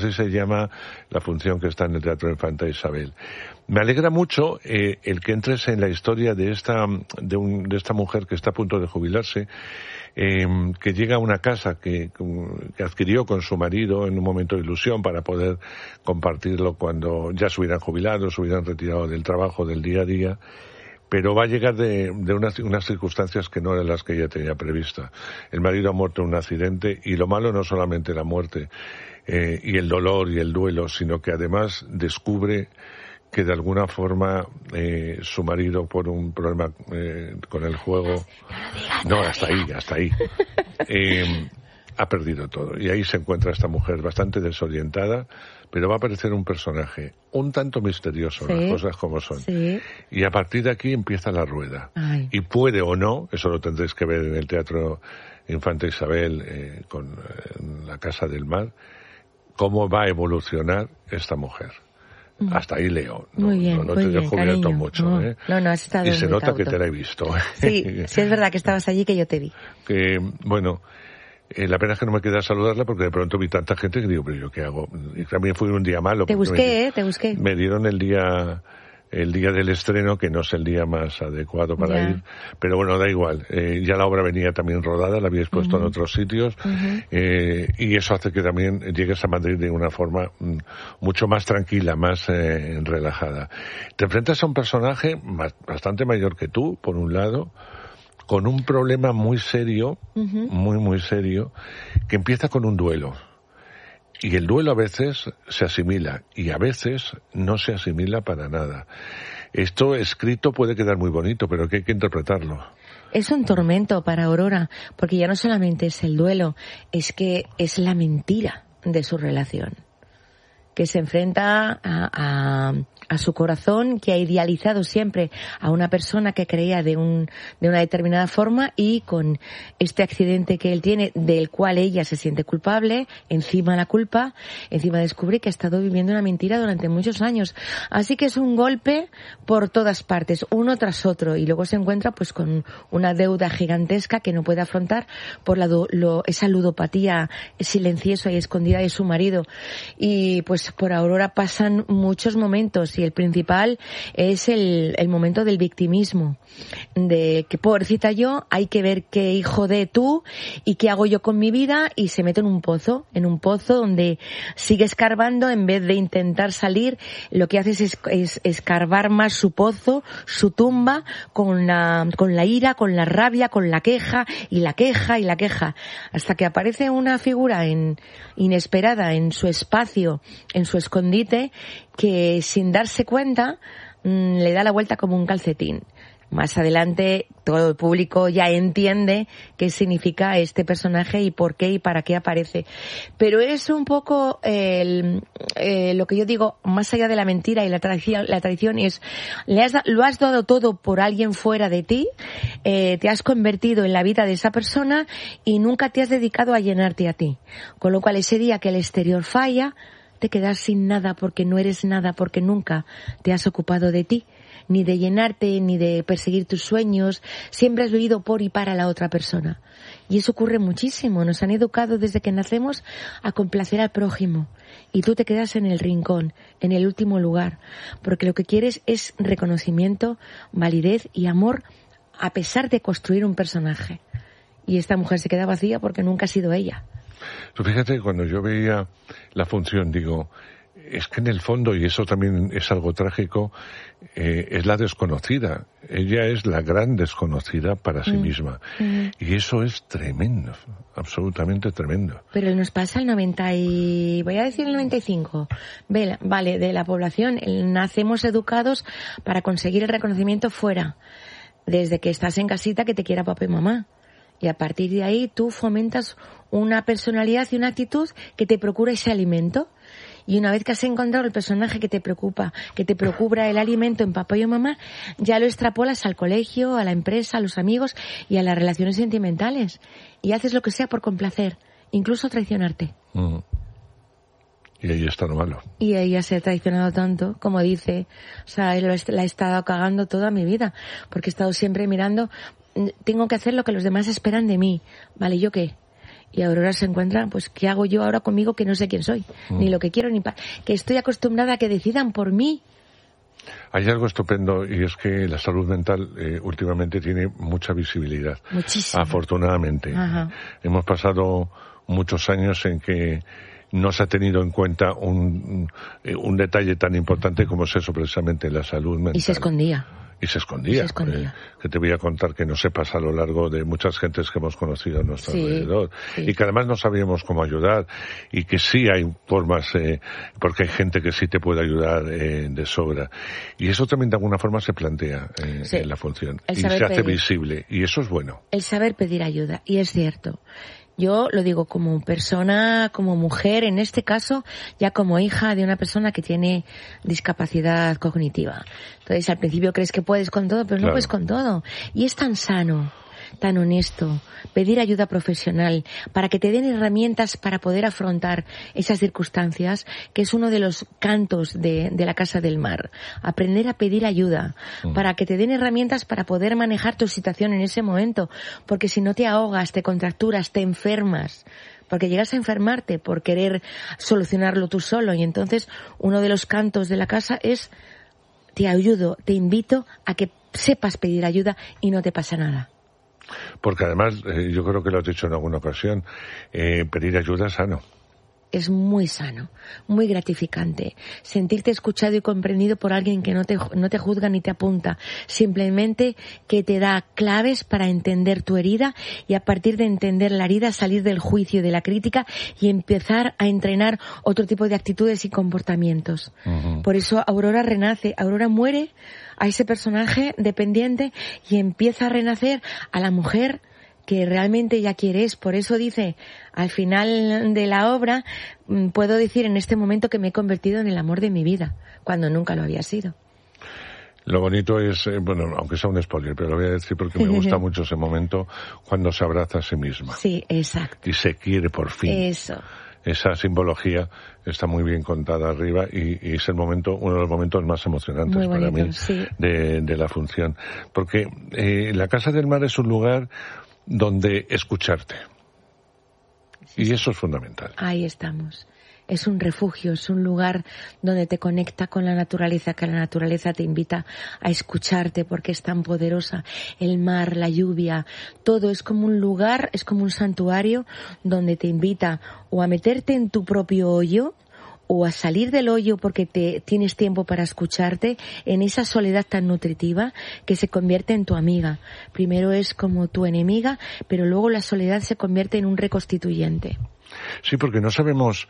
Así se llama la función que está en el Teatro Infanta Isabel. Me alegra mucho el que entres en la historia de esta mujer que está a punto de jubilarse, que llega a una casa que adquirió con su marido en un momento de ilusión para poder compartirlo cuando ya se hubieran jubilado, se hubieran retirado del trabajo del día a día. Pero va a llegar de unas circunstancias que no eran las que ella tenía prevista. El marido ha muerto en un accidente, y lo malo no solamente la muerte y el dolor y el duelo, sino que además descubre que de alguna forma su marido, por un problema con el juego... No, hasta ahí. Ha perdido todo. Y ahí se encuentra esta mujer bastante desorientada, pero va a aparecer un personaje un tanto misterioso, sí, las cosas como son. Sí. Y a partir de aquí empieza la rueda. Ay. Y puede o no, eso lo tendréis que ver en el Teatro Infanta Isabel, con la Casa del Mar, cómo va a evolucionar esta mujer. Hasta ahí leo. Muy bien, no te he descubierto mucho. No, has estado y se muy nota cauto. Que te la he visto. Sí, es verdad que estabas allí, que yo te vi. Bueno... la pena es que no me queda saludarla, porque de pronto vi tanta gente que digo, pero ¿yo qué hago? Y también fue un día malo. Te busqué. Me dieron el día del estreno, que no es el día más adecuado para ir, pero bueno, da igual. Ya la obra venía también rodada, la había expuesto en otros sitios, y eso hace que también llegues a Madrid de una forma mucho más tranquila, más relajada. Te enfrentas a un personaje bastante mayor que tú, por un lado, con un problema muy serio, muy serio, que empieza con un duelo. Y el duelo a veces se asimila, y a veces no se asimila para nada. Esto escrito puede quedar muy bonito, pero que hay que interpretarlo. Es un tormento para Aurora, porque ya no solamente es el duelo, es que es la mentira de su relación, que se enfrenta a su corazón, que ha idealizado siempre a una persona que creía de una determinada forma, y con este accidente que él tiene, del cual ella se siente culpable, encima la culpa, encima descubre que ha estado viviendo una mentira durante muchos años. Así que es un golpe por todas partes, uno tras otro, y luego se encuentra pues con una deuda gigantesca que no puede afrontar por esa ludopatía silenciosa y escondida de su marido. Y pues por Aurora pasan muchos momentos, y el principal es el momento del victimismo, de que pobrecita yo, hay que ver qué hijo de tú y qué hago yo con mi vida, y se mete en un pozo donde sigue escarbando en vez de intentar salir. Lo que hace es escarbar más su pozo, su tumba, con la ira, con la rabia, con la queja, hasta que aparece una figura inesperada en su espacio, en su escondite, que sin darse cuenta le da la vuelta como un calcetín. Más adelante todo el público ya entiende qué significa este personaje y por qué y para qué aparece. Pero es un poco lo que yo digo, más allá de la mentira y la traición es, lo has dado todo por alguien fuera de ti, te has convertido en la vida de esa persona y nunca te has dedicado a llenarte a ti. Con lo cual ese día que el exterior falla, te quedas sin nada, porque no eres nada, porque nunca te has ocupado de ti, ni de llenarte, ni de perseguir tus sueños. Siempre has vivido por y para la otra persona. Y eso ocurre muchísimo. Nos han educado desde que nacemos a complacer al prójimo. Y tú te quedas en el rincón, en el último lugar. Porque lo que quieres es reconocimiento, validez y amor, a pesar de construir un personaje. Y esta mujer se queda vacía porque nunca ha sido ella. Tú fíjate, cuando yo veía la función, digo, es que en el fondo, y eso también es algo trágico, es la desconocida. Ella es la gran desconocida para sí misma. Y eso es tremendo, absolutamente tremendo. Pero nos pasa el 95, vale, de la población. Nacemos educados para conseguir el reconocimiento fuera. Desde que estás en casita, que te quiera papá y mamá. Y a partir de ahí tú fomentas una personalidad y una actitud que te procura ese alimento. Y una vez que has encontrado el personaje que te preocupa, que te procura el alimento en papá y mamá, ya lo extrapolas al colegio, a la empresa, a los amigos y a las relaciones sentimentales. Y haces lo que sea por complacer, incluso traicionarte. Y ahí está lo malo. Y ella se ha traicionado tanto, como dice, o sea, la he estado cagando toda mi vida, porque he estado siempre mirando, tengo que hacer lo que los demás esperan de mí, ¿vale? ¿Yo qué? Y Aurora se encuentra, pues, ¿qué hago yo ahora conmigo que no sé quién soy? Ni lo que quiero, que estoy acostumbrada a que decidan por mí. Hay algo estupendo y es que la salud mental últimamente tiene mucha visibilidad. Muchísimo. Afortunadamente. Ajá. Hemos pasado muchos años en que no se ha tenido en cuenta un detalle tan importante como es eso, precisamente la salud mental. Y se escondía. Y se escondía. Que te voy a contar que no sepas a lo largo de muchas gentes que hemos conocido a nuestro alrededor. Sí. Y que además no sabíamos cómo ayudar. Y que sí hay formas, porque hay gente que sí te puede ayudar de sobra. Y eso también de alguna forma se plantea en la función. Y se hace visible. Y eso es bueno. El saber pedir ayuda. Y es cierto. Yo lo digo como persona, como mujer, en este caso, ya como hija de una persona que tiene discapacidad cognitiva. Entonces, al principio crees que puedes con todo, pero no puedes con todo. Y es tan sano, tan honesto, pedir ayuda profesional para que te den herramientas para poder afrontar esas circunstancias, que es uno de los cantos de la Casa del Mar. Aprender a pedir ayuda para que te den herramientas para poder manejar tu situación en ese momento, porque si no te ahogas, te contracturas, te enfermas, porque llegas a enfermarte por querer solucionarlo tú solo. Y entonces uno de los cantos de la casa es: te ayudo, te invito a que sepas pedir ayuda y no te pasa nada. Porque además, yo creo que lo has dicho en alguna ocasión, pedir ayuda es sano. Es muy sano, muy gratificante. Sentirte escuchado y comprendido por alguien que no te juzga ni te apunta. Simplemente que te da claves para entender tu herida y a partir de entender la herida salir del juicio y de la crítica y empezar a entrenar otro tipo de actitudes y comportamientos. Uh-huh. Por eso Aurora renace. Aurora muere a ese personaje dependiente y empieza a renacer a la mujer que realmente ella quiere. Por eso dice, al final de la obra, puedo decir en este momento que me he convertido en el amor de mi vida, cuando nunca lo había sido. Lo bonito es, bueno, aunque sea un spoiler, pero lo voy a decir porque me gusta mucho ese momento cuando se abraza a sí misma. Sí, exacto. Y se quiere por fin. Eso. Esa simbología está muy bien contada arriba y es uno de los momentos más emocionantes muy bonito, para mí sí. de la función. Porque la Casa del Mar es un lugar donde escucharte. Sí, y eso es fundamental. Ahí estamos. Es un refugio, es un lugar donde te conecta con la naturaleza, que la naturaleza te invita a escucharte porque es tan poderosa. El mar, la lluvia, todo es como un lugar, es como un santuario donde te invita o a meterte en tu propio hoyo o a salir del hoyo porque tienes tiempo para escucharte en esa soledad tan nutritiva que se convierte en tu amiga. Primero es como tu enemiga, pero luego la soledad se convierte en un reconstituyente. Sí, porque no sabemos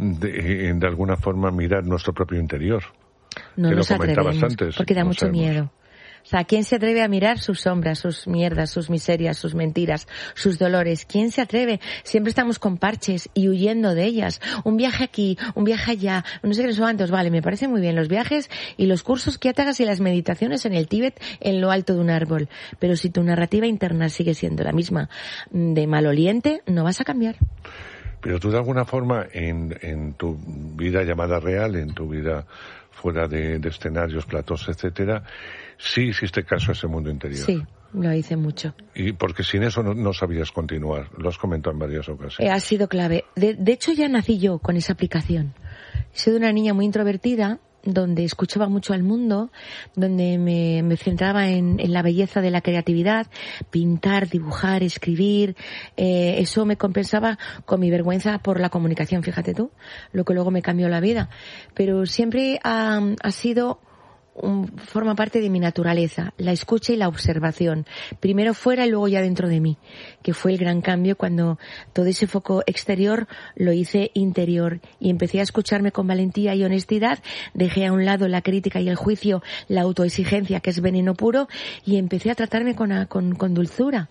de alguna forma mirar nuestro propio interior. No que nos lo comentabas atrevemos, antes, porque da no mucho sabemos. miedo. O sea, ¿quién se atreve a mirar sus sombras, sus mierdas, sus miserias, sus mentiras, sus dolores? ¿Quién se atreve? Siempre estamos con parches y huyendo de ellas. Un viaje aquí, un viaje allá, no sé qué les cuántos. Vale, me parece muy bien los viajes y los cursos que hagas y las meditaciones en el Tíbet en lo alto de un árbol. Pero si tu narrativa interna sigue siendo la misma de maloliente, no vas a cambiar. Pero tú de alguna forma en tu vida llamada real, en tu vida fuera de escenarios, platós, etcétera, sí hiciste caso a ese mundo interior. Sí, lo hice mucho. Y porque sin eso no sabías continuar, lo has comentado en varias ocasiones. Ha sido clave. De hecho ya nací yo con esa aplicación. He sido una niña muy introvertida, donde escuchaba mucho al mundo, donde me centraba en la belleza de la creatividad, pintar, dibujar, escribir, eso me compensaba con mi vergüenza por la comunicación, fíjate tú, lo que luego me cambió la vida. Pero siempre ha sido forma parte de mi naturaleza, la escucha y la observación, primero fuera y luego ya dentro de mí, que fue el gran cambio cuando todo ese foco exterior lo hice interior y empecé a escucharme con valentía y honestidad, dejé a un lado la crítica y el juicio, la autoexigencia que es veneno puro y empecé a tratarme con dulzura,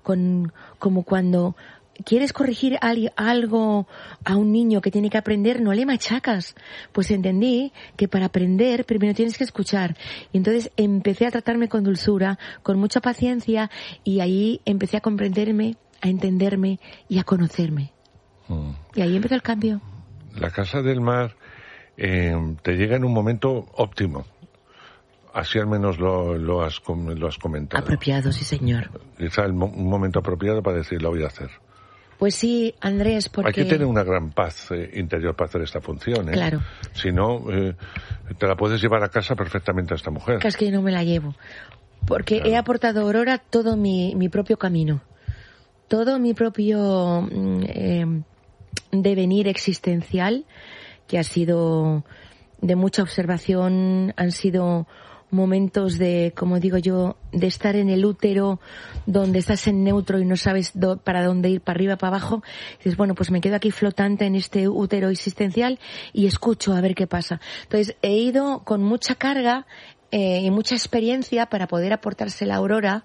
como cuando ¿quieres corregir algo a un niño que tiene que aprender? No le machacas. Pues entendí que para aprender primero tienes que escuchar. Y entonces empecé a tratarme con dulzura, con mucha paciencia, y ahí empecé a comprenderme, a entenderme y a conocerme. Y ahí empezó el cambio. La Casa del Mar te llega en un momento óptimo. Así al menos lo has comentado. Apropiado, sí señor. Quizá un momento apropiado para decir, lo voy a hacer. Pues sí, Andrés, porque... Hay que tener una gran paz interior para hacer esta función, ¿eh? Claro. Si no, te la puedes llevar a casa perfectamente a esta mujer. Es que yo no me la llevo. Porque claro, he aportado a Aurora todo mi propio camino. Todo mi propio devenir existencial, que ha sido de mucha observación, han sido momentos de, como digo yo, de estar en el útero donde estás en neutro y no sabes para dónde ir, para arriba, para abajo. Y dices, bueno, pues me quedo aquí flotante en este útero existencial y escucho a ver qué pasa. Entonces he ido con mucha carga y mucha experiencia para poder aportársela a Aurora,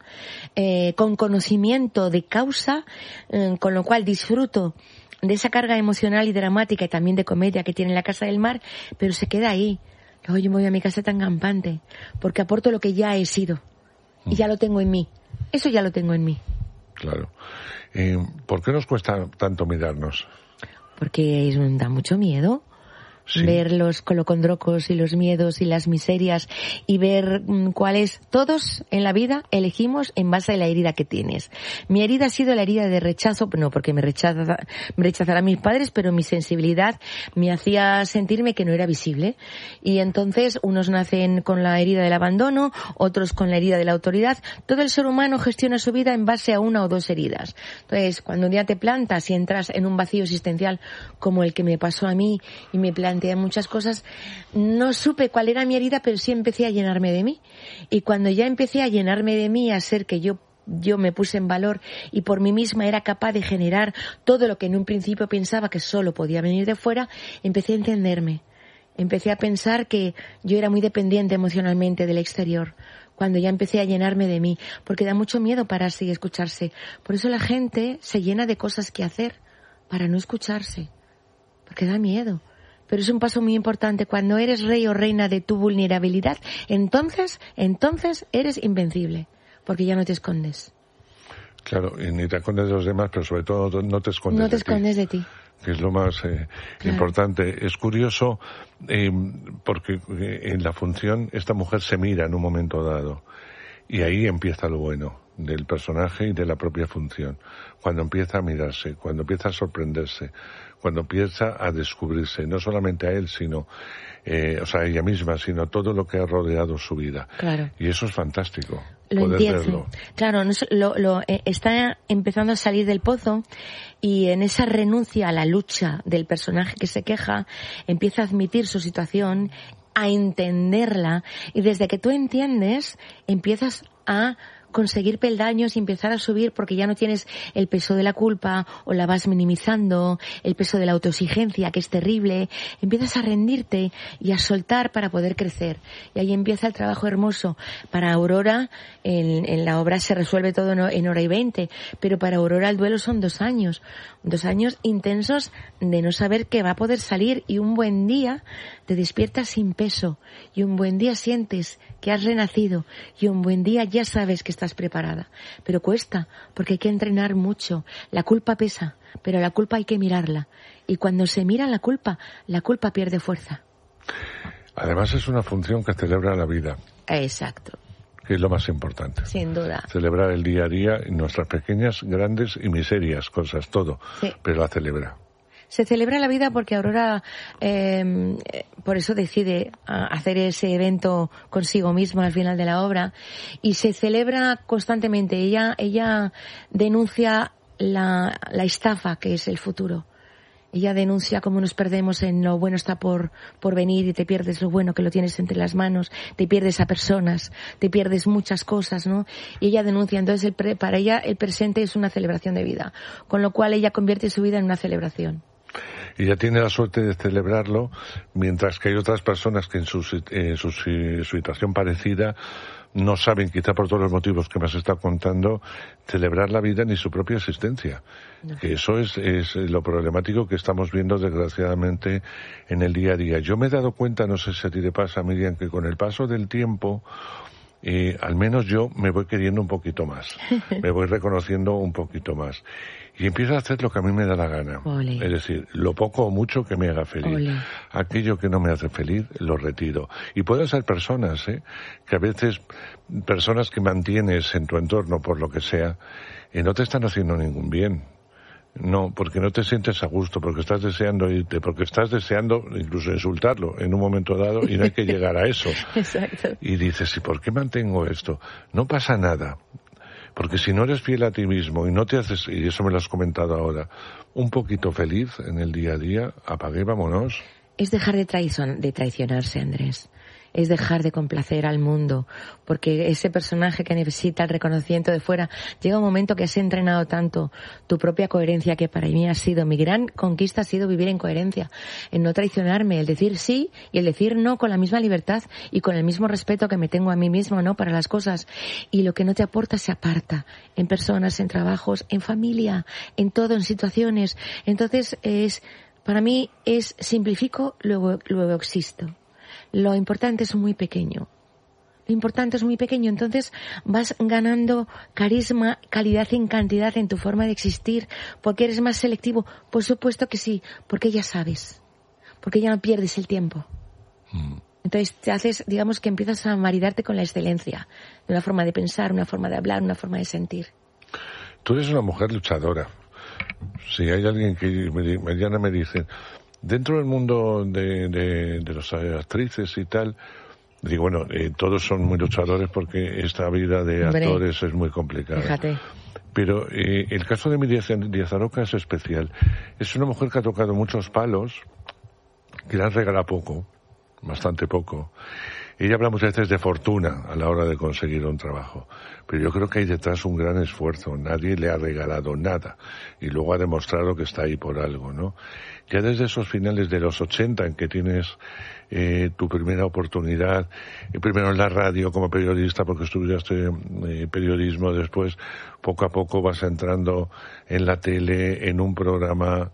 con conocimiento de causa, con lo cual disfruto de esa carga emocional y dramática y también de comedia que tiene La Casa del Mar, pero se queda ahí. Luego yo me voy a mi casa tan campante, porque aporto lo que ya he sido. Y ya lo tengo en mí. Eso ya lo tengo en mí. Claro. ¿Por qué nos cuesta tanto mirarnos? Porque da mucho miedo. Sí. Ver los colocondrocos y los miedos y las miserias y ver cuáles, todos en la vida elegimos en base a la herida que tienes. Mi herida ha sido la herida de rechazo, no porque me rechazaran mis padres, pero mi sensibilidad me hacía sentirme que no era visible. Y entonces unos nacen con la herida del abandono, otros con la herida de la autoridad. Todo el ser humano gestiona su vida en base a una o dos heridas. Entonces, cuando un día te plantas y entras en un vacío existencial como el que me pasó a mí y me planteé muchas cosas, no supe cuál era mi herida, pero sí empecé a llenarme de mí. Y cuando ya empecé a llenarme de mí, a ser que yo me puse en valor y por mí misma era capaz de generar todo lo que en un principio pensaba que solo podía venir de fuera, empecé a entenderme. Empecé a pensar que yo era muy dependiente emocionalmente del exterior. Cuando ya empecé a llenarme de mí, porque da mucho miedo pararse y escucharse. Por eso la gente se llena de cosas que hacer para no escucharse, porque da miedo. Pero es un paso muy importante. Cuando eres rey o reina de tu vulnerabilidad, entonces eres invencible, porque ya no te escondes. Claro, y ni te escondes de los demás, pero sobre todo no te escondes de ti. No te escondes de ti. Que es lo más importante. Es curioso porque en la función esta mujer se mira en un momento dado y ahí empieza lo bueno del personaje y de la propia función. Cuando empieza a mirarse, cuando empieza a sorprenderse, cuando empieza a descubrirse, no solamente a él, sino, a ella misma, sino todo lo que ha rodeado su vida. Claro. Y eso es fantástico. Lo poder entiendo. verlo. Claro, está empezando a salir del pozo y en esa renuncia a la lucha del personaje que se queja, empieza a admitir su situación, a entenderla, y desde que tú entiendes, empiezas a conseguir peldaños y empezar a subir, porque ya no tienes el peso de la culpa o la vas minimizando, el peso de la autoexigencia, que es terrible. Empiezas a rendirte y a soltar para poder crecer. Y ahí empieza el trabajo hermoso. Para Aurora, en la obra se resuelve todo en hora y 20, pero para Aurora el duelo son 2 años. 2 años intensos de no saber qué va a poder salir, y un buen día te despiertas sin peso, y un buen día sientes que has renacido, y un buen día ya sabes que estás preparada. Pero cuesta, porque hay que entrenar mucho. La culpa pesa, pero la culpa hay que mirarla. Y cuando se mira la culpa pierde fuerza. Además es una función que celebra la vida. Exacto. Que es lo más importante. Sin duda. Celebrar el día a día, nuestras pequeñas, grandes y miserias, cosas, todo. Sí. Pero la celebra. Se celebra la vida porque Aurora, por eso decide hacer ese evento consigo misma al final de la obra, y se celebra constantemente. Ella denuncia la estafa que es el futuro. Ella denuncia cómo nos perdemos en lo bueno está por venir, y te pierdes lo bueno que lo tienes entre las manos, te pierdes a personas, te pierdes muchas cosas, ¿no? Y ella denuncia, entonces para ella el presente es una celebración de vida, con lo cual ella convierte su vida en una celebración. Y ella tiene la suerte de celebrarlo, mientras que hay otras personas que en su situación parecida no saben, quizá por todos los motivos que me has estado contando, celebrar la vida ni su propia existencia. No. Que eso es lo problemático que estamos viendo, desgraciadamente, en el día a día. Yo me he dado cuenta, no sé si a ti te pasa, Miriam, que con el paso del tiempo, al menos yo me voy queriendo un poquito más, me voy reconociendo un poquito más. Y empiezo a hacer lo que a mí me da la gana. Ole. Es decir, lo poco o mucho que me haga feliz. Ole. Aquello que no me hace feliz, lo retiro. Y pueden ser personas, que a veces, personas que mantienes en tu entorno por lo que sea, no te están haciendo ningún bien. No, porque no te sientes a gusto, porque estás deseando irte, porque estás deseando incluso insultarlo en un momento dado y no hay que llegar a eso. Exacto. Y dices, ¿y por qué mantengo esto? No pasa nada. Porque si no eres fiel a ti mismo y no te haces, y eso me lo has comentado ahora, un poquito feliz en el día a día, apague, vámonos. Es dejar de traicionarse, Andrés. Es dejar de complacer al mundo, porque ese personaje que necesita el reconocimiento de fuera, llega un momento que has entrenado tanto tu propia coherencia, que para mí ha sido, mi gran conquista ha sido vivir en coherencia, en no traicionarme, el decir sí y el decir no con la misma libertad y con el mismo respeto que me tengo a mí mismo, ¿no?, para las cosas. Y lo que no te aporta se aparta, en personas, en trabajos, en familia, en todo, en situaciones. Entonces para mí simplifico, luego existo. Lo importante es muy pequeño. Entonces vas ganando carisma, calidad en cantidad en tu forma de existir, porque eres más selectivo. Por supuesto que sí, porque ya sabes, porque ya no pierdes el tiempo. Entonces te haces, digamos que empiezas a maridarte con la excelencia, de una forma de pensar, una forma de hablar, una forma de sentir. Tú eres una mujer luchadora. Si hay alguien que mañana me dice, dentro del mundo de las actrices y tal, digo, bueno, todos son muy luchadores porque esta vida de actores es muy complicada. Fíjate. Pero el caso de Miriam Díaz Aroca es especial. Es una mujer que ha tocado muchos palos, que le han regalado poco, bastante poco. Ella habla muchas veces de fortuna a la hora de conseguir un trabajo, pero yo creo que hay detrás un gran esfuerzo. Nadie le ha regalado nada y luego ha demostrado que está ahí por algo, ¿no? Ya desde esos finales de los 80 en que tienes tu primera oportunidad, primero en la radio como periodista, porque estudiaste periodismo, después poco a poco vas entrando en la tele, en un programa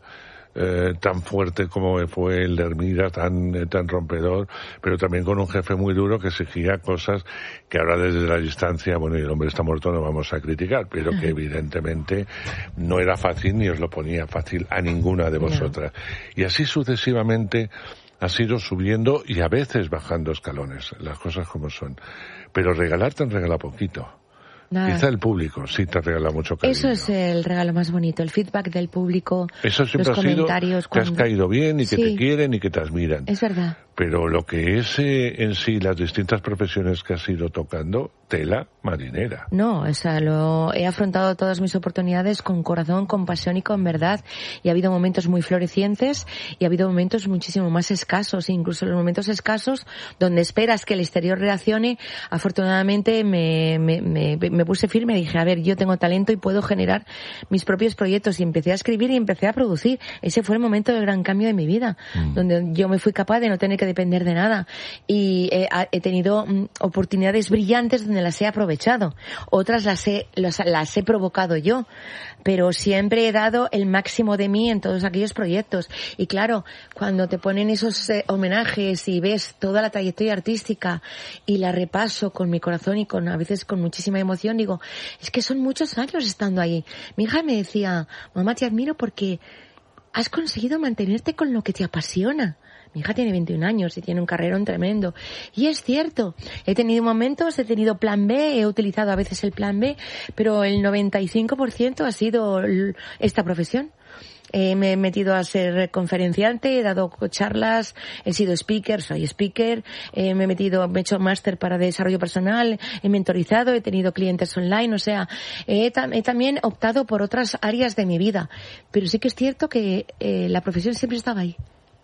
tan fuerte como fue el de Hermida, tan rompedor, pero también con un jefe muy duro que exigía cosas que ahora desde la distancia, bueno, y el hombre está muerto, no vamos a criticar, pero que evidentemente no era fácil ni os lo ponía fácil a ninguna de vosotras. Y así sucesivamente has ido subiendo y a veces bajando escalones, las cosas como son. Pero regalar te han regalado poquito. Nada. Quizá el público sí te regala mucho cariño. Eso es el regalo más bonito, el feedback del público, eso siempre los comentarios. Que has caído bien y que te quieren y que te admiran. Es verdad. Pero lo que es en sí las distintas profesiones que has ido tocando, tela marinera. No, o sea, he afrontado todas mis oportunidades con corazón, con pasión y con verdad. Y ha habido momentos muy florecientes y ha habido momentos muchísimo más escasos. Incluso en los momentos escasos, donde esperas que el exterior reaccione, afortunadamente me puse firme y dije, a ver, yo tengo talento y puedo generar mis propios proyectos. Y empecé a escribir y empecé a producir. Ese fue el momento del gran cambio de mi vida, donde yo me fui capaz de no tener que depender de nada. Y he tenido oportunidades brillantes donde las he aprovechado. Otras las he provocado yo. Pero siempre he dado el máximo de mí en todos aquellos proyectos. Y claro, cuando te ponen esos homenajes y ves toda la trayectoria artística y la repaso con mi corazón y a veces con muchísima emoción, digo, es que son muchos años estando ahí. Mi hija me decía, mamá, te admiro porque has conseguido mantenerte con lo que te apasiona. Mi hija tiene 21 años y tiene un carrerón tremendo. Y es cierto, he tenido momentos, he tenido plan B, he utilizado a veces el plan B, pero el 95% ha sido esta profesión. Me he metido a ser conferenciante, he dado charlas, he sido speaker, soy speaker, me he hecho máster para desarrollo personal, he mentorizado, he tenido clientes online, o sea, he también optado por otras áreas de mi vida. Pero sí que es cierto que la profesión siempre estaba ahí.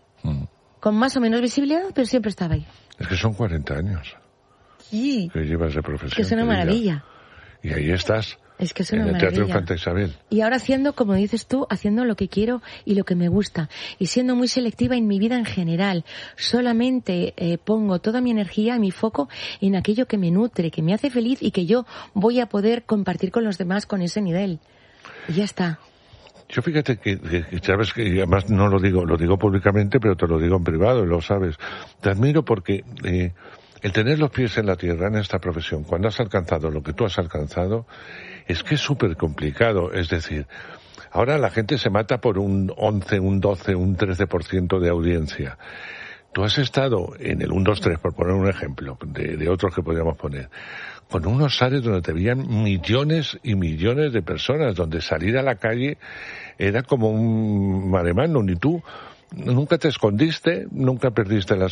Con más o menos visibilidad, pero siempre estaba ahí. Es que son 40 años. Sí. Que llevas de profesión. Que es una maravilla. Y ahí estás. Es que es una maravilla. En el Teatro Infanta Isabel. Y ahora haciendo, como dices tú, haciendo lo que quiero y lo que me gusta. Y siendo muy selectiva en mi vida en general. Solamente pongo toda mi energía y mi foco en aquello que me nutre, que me hace feliz y que yo voy a poder compartir con los demás con ese nivel. Y ya está. Yo fíjate que sabes que además no lo digo públicamente, pero te lo digo en privado, lo sabes. Te admiro porque el tener los pies en la tierra en esta profesión, cuando has alcanzado lo que tú has alcanzado, es que es súper complicado. Es decir, ahora la gente se mata por un 11, un 12, un 13% de audiencia. Tú has estado en el 1, 2, 3, por poner un ejemplo, de otros que podríamos poner, con unos áreas donde te veían millones y millones de personas, donde salir a la calle era como un mare magnum, y tú nunca te escondiste, nunca perdiste las